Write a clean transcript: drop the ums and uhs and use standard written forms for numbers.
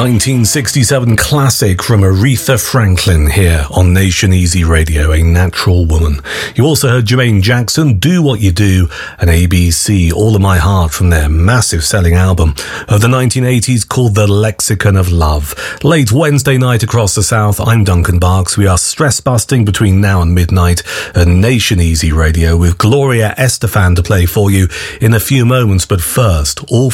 1967 classic from Aretha Franklin here on Nation Easy Radio, A Natural Woman. You also heard Jermaine Jackson, Do What You Do, and ABC, All of My Heart, from their massive selling album of the 1980s called The Lexicon of Love. Late Wednesday night across the South, I'm Duncan Barks. We are stress busting between now and midnight at Nation Easy Radio with Gloria Estefan to play for you in a few moments. But first, all